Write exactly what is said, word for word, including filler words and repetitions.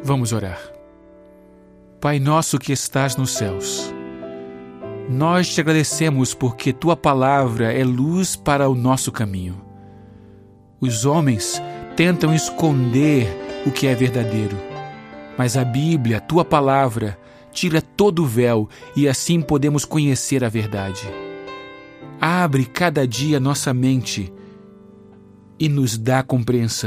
Vamos orar. Pai nosso que estás nos céus, nós te agradecemos porque Tua palavra é luz para o nosso caminho. Os homens tentam esconder o que é verdadeiro, mas a Bíblia, Tua palavra, tira todo o véu e assim podemos conhecer a verdade. Abre cada dia nossa mente e nos dá compreensão.